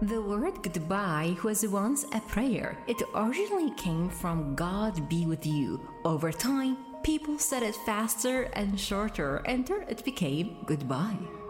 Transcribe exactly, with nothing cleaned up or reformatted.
The word goodbye was once a prayer. It originally came from God be with you. Over time, people said it faster and shorter until it became goodbye.